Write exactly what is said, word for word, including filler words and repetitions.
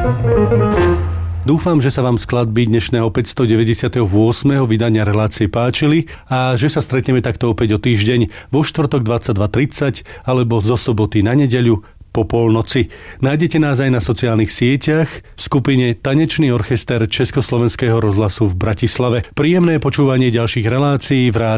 Dúfam, že sa vám skladby dnešného päťstodeväťdesiatosem vydania relácie páčili a že sa stretneme takto opäť o týždeň vo štvrtok dvadsaťdva tridsať alebo zo soboty na nedeľu po polnoci. Nájdete nás aj na sociálnych sieťach v skupine Tanečný orchester Československého rozhlasu v Bratislave. Príjemné počúvanie ďalších relácií v rádiu